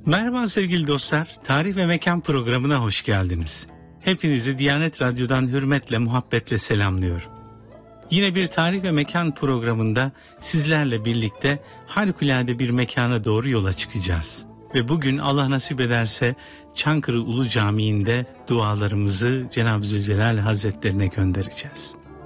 Merhaba sevgili dostlar, Tarih ve Mekan programına hoş geldiniz. Hepinizi Diyanet Radyo'dan hürmetle, muhabbetle selamlıyorum. Yine bir Tarih ve Mekan programında sizlerle birlikte harikulade bir mekana doğru yola çıkacağız. Ve bugün Allah nasip ederse Çankırı Ulu Camii'nde dualarımızı Cenab-ı Zülcelal Hazretlerine göndereceğiz.